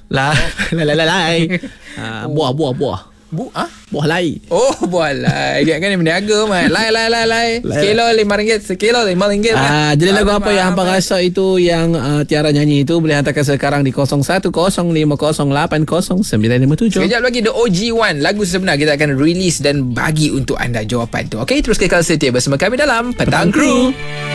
Lai. Buah. Buah lai. Oh, buah lai. Ingat kan yang berniaga Mat. Lai. Sekilo RM5. Sekilo RM5. Jadi lagu apa yang hampa rasa itu yang Tiara nyanyi itu boleh hantarkan sekarang di 0105080957. Sekejap lagi The OG1, lagu sebenar kita akan release dan bagi untuk anda jawapan tu. Okey, terus kekal setia bersama kami dalam Petang Crew.